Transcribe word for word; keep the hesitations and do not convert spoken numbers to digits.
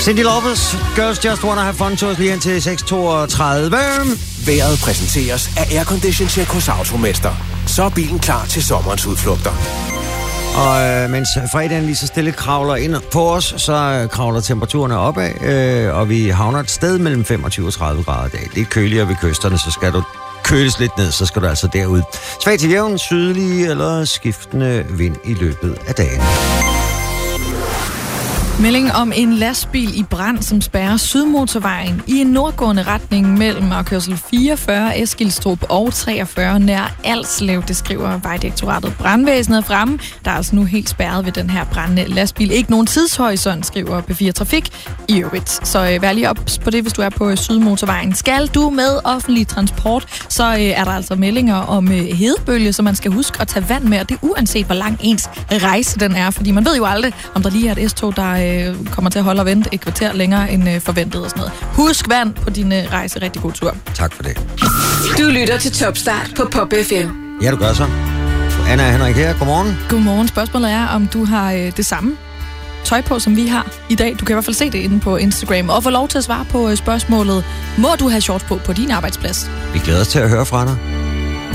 Cyndi Lauper, Girls Just Wanna Have Fun, tog os lige ind til seks toogtredive. Vejret præsenteres af Aircondition Check hos Automester. Så er bilen klar til sommerens udflugter. Og øh, mens fredagen lige så stille kravler ind på os, så øh, kravler temperaturerne opad, øh, og vi havner et sted mellem femogtyve og tredive grader i dag. Det er køligere ved kysterne, så skal du køles lidt ned, så skal du altså derud. Svag til jævn, sydlig eller skiftende vind i løbet af dagen. Melding om en lastbil i brand, som spærrer Sydmotorvejen i en nordgående retning mellem kørsel fireogfyrre Eskilstrup og treogfyrre nær Alslev, det skriver Vejdirektoratet. Brandvæsenet er fremme. Der er altså nu helt spærret ved den her brændende lastbil. Ikke nogen tidshorisont, skriver P fire Trafik i øvrigt. Så øh, vær lige op på det, hvis du er på Sydmotorvejen. Skal du med offentlig transport, så øh, er der altså meldinger om øh, hedebølge, så man skal huske at tage vand med, og det er uanset, hvor lang ens rejse den er. Fordi man ved jo aldrig, om der lige er et S-tog, der øh, kommer til at holde og vente et kvarter længere end øh, forventet og sådan noget. Husk vand på din øh, rejse. Rigtig god tur. Tak for det. Du lytter til Topstart på Pop F M. Ja, du gør så. Anna og Henrik her. Godmorgen. Godmorgen. Spørgsmålet er, om du har øh, det samme tøj på, som vi har i dag. Du kan i hvert fald se det inde på Instagram. Og få lov til at svare på øh, spørgsmålet, må du have shorts på på din arbejdsplads? Vi glæder os til at høre fra dig.